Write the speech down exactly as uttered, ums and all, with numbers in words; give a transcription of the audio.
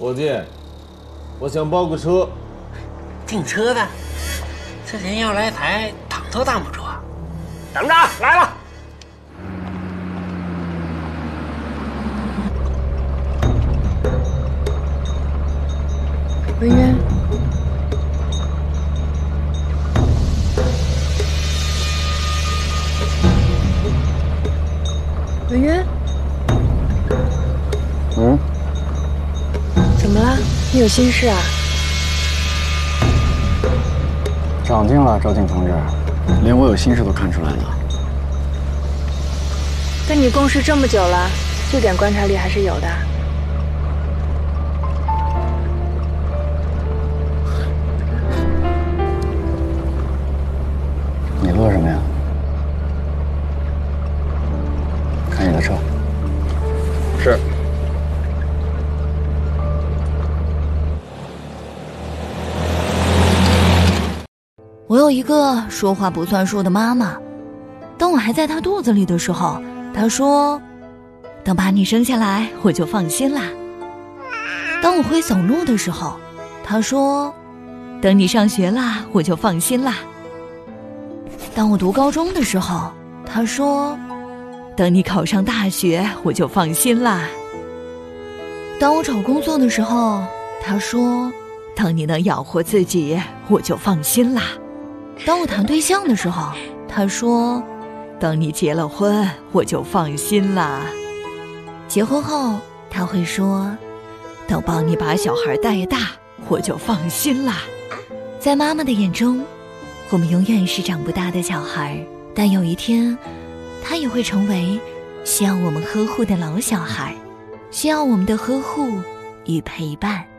伙计，我想包个车。 订车的，这人要来台，挡都挡不住啊！ 等着，来了。 文渊，文渊， 嗯， 怎么了？你有心事啊？ 长进了，赵静同志，连我有心事都看出来了。 跟你共事这么久了，这点观察力还是有的。 你乐什么呀？看你的车。是。 我有一个说话不算数的妈妈，当我还在她肚子里的时候，她说等把你生下来我就放心啦。当我会走路的时候，她说等你上学啦我就放心啦。当我读高中的时候，她说等你考上大学我就放心啦。当我找工作的时候，她说等你能养活自己我就放心啦。当我谈对象的时候，他说等你结了婚我就放心啦。结婚后他会说等帮你把小孩带大我就放心啦。在妈妈的眼中，我们永远是长不大的小孩，但有一天他也会成为需要我们呵护的老小孩，需要我们的呵护与陪伴。